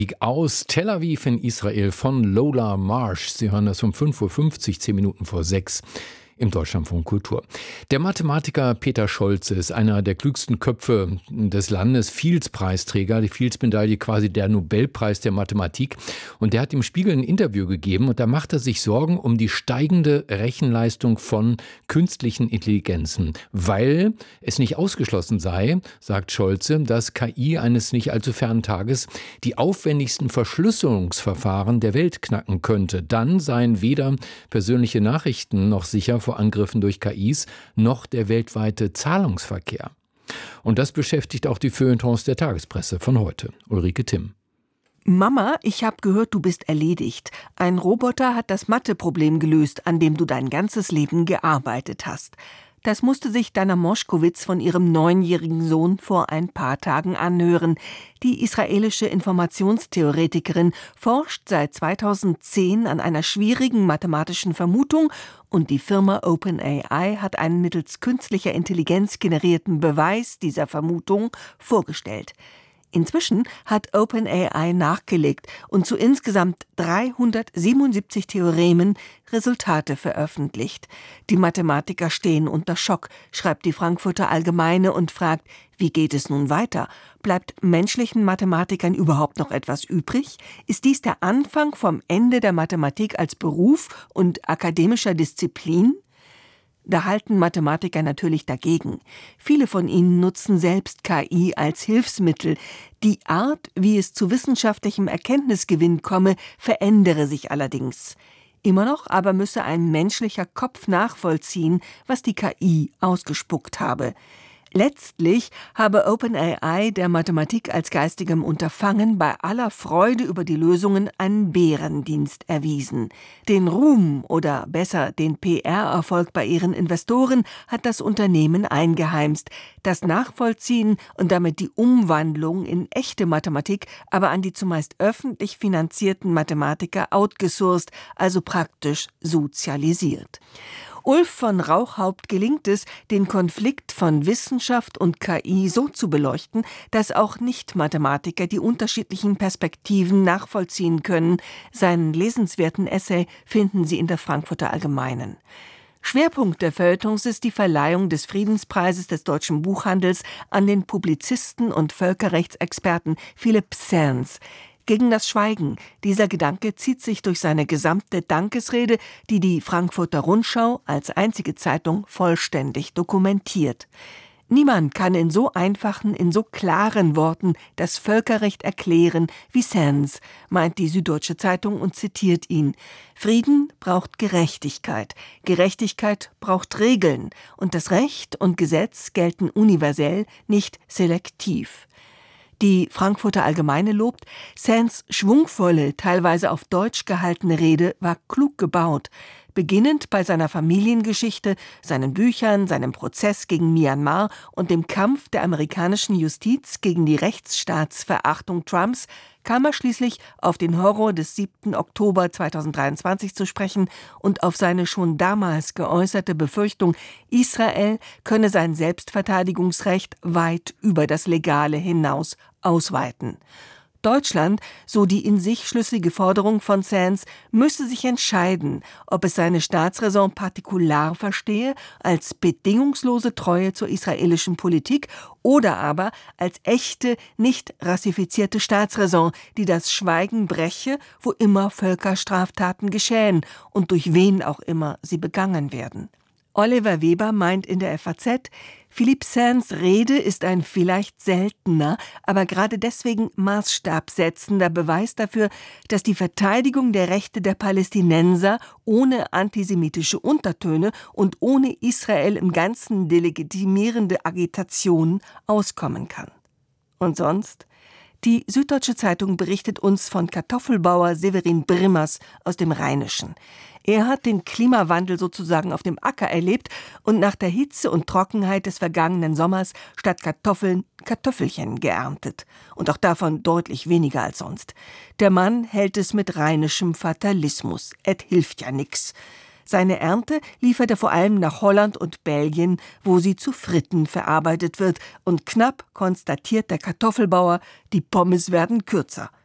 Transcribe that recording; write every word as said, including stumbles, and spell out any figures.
Aus Tel Aviv in Israel von Lola Marsh. Sie hören das um fünf Uhr fünfzig, zehn Minuten vor sechs. Im Deutschlandfunk Kultur. Der Mathematiker Peter Scholze ist einer der klügsten Köpfe des Landes, Fields-Preisträger, die Fields-Medaille, quasi der Nobelpreis der Mathematik. Und der hat im Spiegel ein Interview gegeben und da macht er sich Sorgen um die steigende Rechenleistung von künstlichen Intelligenzen, weil es nicht ausgeschlossen sei, sagt Scholze, dass K I eines nicht allzu fernen Tages die aufwendigsten Verschlüsselungsverfahren der Welt knacken könnte. Dann seien weder persönliche Nachrichten noch sicher vor Angriffen durch K Is, noch der weltweite Zahlungsverkehr. Und das beschäftigt auch die Feuilletons der Tagespresse von heute. Ulrike Timm. Mama, ich habe gehört, du bist erledigt. Ein Roboter hat das Matheproblem gelöst, an dem du dein ganzes Leben gearbeitet hast. Das musste sich Dana Moschkowitz von ihrem neunjährigen Sohn vor ein paar Tagen anhören. Die israelische Informationstheoretikerin forscht seit zweitausendzehn an einer schwierigen mathematischen Vermutung und die Firma OpenAI hat einen mittels künstlicher Intelligenz generierten Beweis dieser Vermutung vorgestellt. Inzwischen hat OpenAI nachgelegt und zu insgesamt dreihundertsiebenundsiebzig Theoremen Resultate veröffentlicht. Die Mathematiker stehen unter Schock, schreibt die Frankfurter Allgemeine und fragt, wie geht es nun weiter? Bleibt menschlichen Mathematikern überhaupt noch etwas übrig? Ist dies der Anfang vom Ende der Mathematik als Beruf und akademischer Disziplin? Da halten Mathematiker natürlich dagegen. Viele von ihnen nutzen selbst K I als Hilfsmittel. Die Art, wie es zu wissenschaftlichem Erkenntnisgewinn komme, verändere sich allerdings. Immer noch aber müsse ein menschlicher Kopf nachvollziehen, was die K I ausgespuckt habe. Letztlich habe OpenAI der Mathematik als geistigem Unterfangen bei aller Freude über die Lösungen einen Bärendienst erwiesen. Den Ruhm oder besser den P R-Erfolg bei ihren Investoren hat das Unternehmen eingeheimst. Das Nachvollziehen und damit die Umwandlung in echte Mathematik aber an die zumeist öffentlich finanzierten Mathematiker outgesourced, also praktisch sozialisiert. Ulf von Rauchhaupt gelingt es, den Konflikt von Wissenschaft und K I so zu beleuchten, dass auch Nicht-Mathematiker die unterschiedlichen Perspektiven nachvollziehen können. Seinen lesenswerten Essay finden Sie in der Frankfurter Allgemeinen. Schwerpunkt der Feuilletons ist die Verleihung des Friedenspreises des deutschen Buchhandels an den Publizisten und Völkerrechtsexperten Philipp Sands. Gegen das Schweigen. Dieser Gedanke zieht sich durch seine gesamte Dankesrede, die die Frankfurter Rundschau als einzige Zeitung vollständig dokumentiert. Niemand kann in so einfachen, in so klaren Worten das Völkerrecht erklären wie Sands, meint die Süddeutsche Zeitung und zitiert ihn. Frieden braucht Gerechtigkeit. Gerechtigkeit braucht Regeln. Und das Recht und Gesetz gelten universell, nicht selektiv. Die Frankfurter Allgemeine lobt, Sands schwungvolle, teilweise auf Deutsch gehaltene Rede war klug gebaut. Beginnend bei seiner Familiengeschichte, seinen Büchern, seinem Prozess gegen Myanmar und dem Kampf der amerikanischen Justiz gegen die Rechtsstaatsverachtung Trumps, kam er schließlich auf den Horror des siebten Oktober zweitausenddreiundzwanzig zu sprechen und auf seine schon damals geäußerte Befürchtung, Israel könne sein Selbstverteidigungsrecht weit über das Legale hinaus ausweiten. Deutschland, so die in sich schlüssige Forderung von Sands, müsse sich entscheiden, ob es seine Staatsräson partikular verstehe, als bedingungslose Treue zur israelischen Politik oder aber als echte, nicht rassifizierte Staatsräson, die das Schweigen breche, wo immer Völkerstraftaten geschähen und durch wen auch immer sie begangen werden. Oliver Weber meint in der F A Z, Philipp Sands Rede ist ein vielleicht seltener, aber gerade deswegen maßstabsetzender Beweis dafür, dass die Verteidigung der Rechte der Palästinenser ohne antisemitische Untertöne und ohne Israel im Ganzen delegitimierende Agitation auskommen kann. Und sonst? Die Süddeutsche Zeitung berichtet uns von Kartoffelbauer Severin Brimmers aus dem Rheinischen. Er hat den Klimawandel sozusagen auf dem Acker erlebt und nach der Hitze und Trockenheit des vergangenen Sommers statt Kartoffeln Kartoffelchen geerntet. Und auch davon deutlich weniger als sonst. Der Mann hält es mit rheinischem Fatalismus. Et hilft ja nix. Seine Ernte liefert er vor allem nach Holland und Belgien, wo sie zu Fritten verarbeitet wird. Und knapp konstatiert der Kartoffelbauer, die Pommes werden kürzer.